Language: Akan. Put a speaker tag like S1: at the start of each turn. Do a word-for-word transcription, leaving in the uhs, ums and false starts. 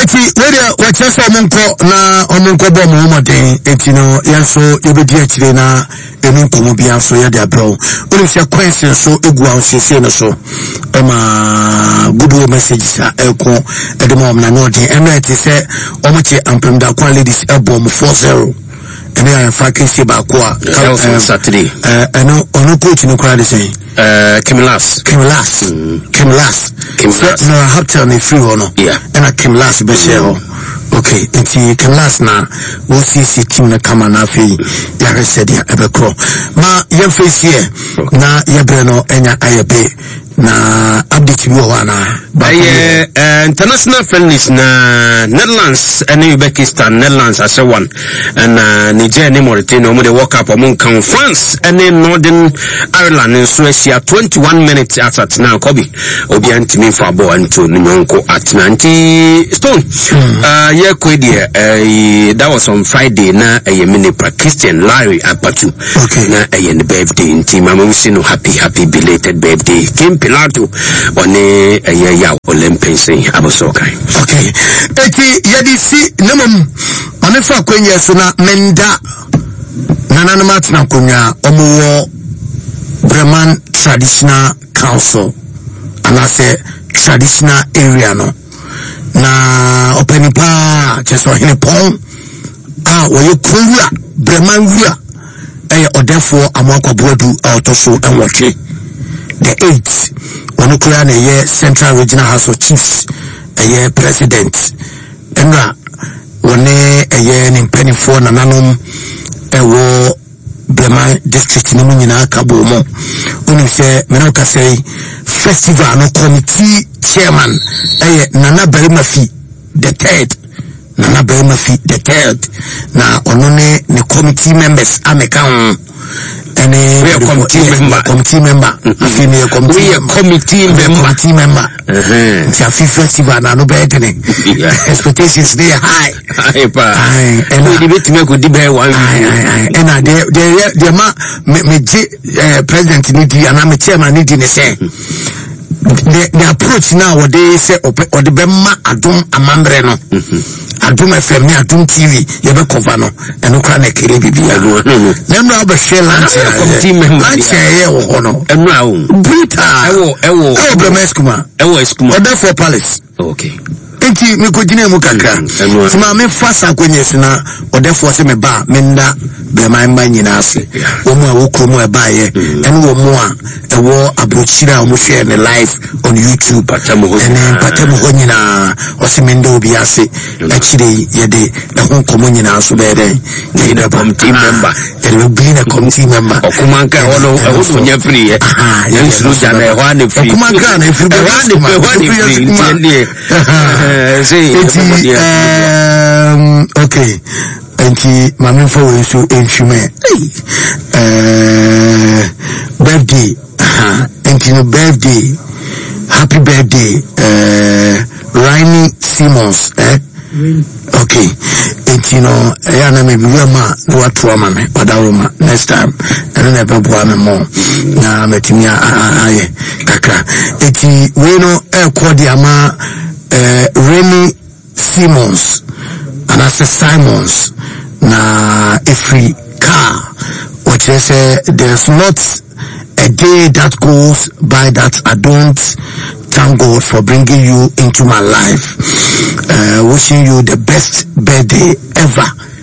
S1: eti radio wachesa omunko na omunko bo mo moden eti no yenso yebedi akire na enu nkomo bia so ye de bro oni sia question so egu a osese no so ema good messages a eko edemo na no den emeti se omoche ampemda kwa ladies ebom four zero ene ya fake se ba kwa
S2: Saturday
S1: eh eno ono coach no kwa de say
S2: uh Kimlas
S1: Kimlas mm. Kimlas
S2: Kimlas
S1: so, no I have to on free or no
S2: yeah
S1: and a Kimlas be share mm. Okay enti Kimlas na wo C C team na kama na fe ya reset ya ebekro ma ye face here okay. Na ye bre no enya ayebe na update bi wana
S2: ba ye uh, international friendlies na Netherlands and Uzbekistan Netherlands as a one and uh, Niger and Mauritania omo the World Cup omo kan France and Northern Ireland in Suecia twenty-one minutes at now Kobe obi antimi for ball into nyonko at ninety stone mm. uh yeah kwedi uh, that was on Friday na a uh, mini Christian Larry Apatu
S1: okay
S2: na a uh, birthday in team I'm wishing happy happy belated birthday Kim Pilato on a uh, yeah Olympics abosokai
S1: okay eti yadi si namam amefa kwenye suna menda nanana matna kunya omuwo Bremen Traditional Council and I say traditional area no na openipa cheso hine pon ah woye kuwa Bremen wia eh odefo amwakwa bodu autoso enwoche the eighth ono kura na ye Central Regional House of Chiefs eh president enra wone eh ni mpenifo na nanom ewo Bremen district ni munyina kabo mo oni se me no ka say festival no committee chairman eh Nana Berimafi the third Nana Berimafi the third na ono ne ne committee members ameka and a committee member committee member afini committee
S2: committee member
S1: committee member eh Chafi festival na no be dene expectations they high
S2: high pa and we debate me go dibe one
S1: and they they they ma me president ni di and am chairman ni di ne say the the approach now what they say or the bema adum amambre no adum F M ni adum T V ye be cover no eno kra na kere bibia no nemra obe share lunch
S2: committee member
S1: lunch ye wo ho no
S2: emra wo
S1: bruta
S2: ewo ewo
S1: problem eskuma
S2: ewo eskuma
S1: order for palace
S2: okay
S1: enti me ko gina mu kakra tima me fasa kwenye sina order for se me ba me nda be man man nyina ase wo mu a wo kromo e ba ye eno wo mu a ewo abrochira wo share me live on YouTube
S2: patamo ho
S1: ene patamo ho nyina o se me ndo obi ase akire ye de e ho komo nyina so be den ye de committee member e be be na committee member
S2: okuma nka ho no e ho nya free ye yan suru ja na e ho na free
S1: okuma nka na free be
S2: ho na free eh say
S1: um okay enti mami for we so enchume eh birthday enti no birthday happy birthday uh Rainy Simmons eh okay enti no ya na me biwa ma no watu ama me odaroma next time and na be boa me mo na metimi aye kakra enti we no e kodi ama uh Rainy Simmons and I say Simons na every car which is uh, there's not a day that goes by that I don't thank God for bringing you into my life. Uh, wishing you the best birthday ever.